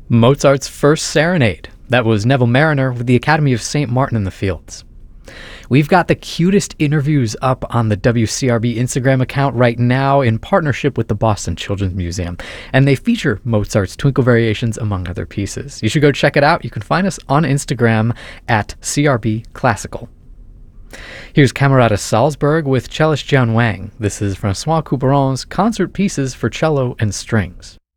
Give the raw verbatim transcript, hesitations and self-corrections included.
Mozart's First Serenade. That was Neville Marriner with the Academy of Saint Martin in the Fields. We've got the cutest interviews up on the W C R B Instagram account right now in partnership with the Boston Children's Museum, and they feature Mozart's Twinkle Variations among other pieces. You should go check it out. You can find us on Instagram at C R B Classical. Here's Camerata Salzburg with cellist Jian Wang. This is Francois Couperin's Concert Pieces for Cello and Strings.